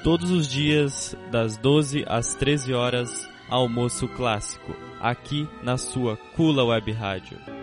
Todos os dias, das 12 às 13 horas, almoço clássico, aqui na sua Kula Web Rádio.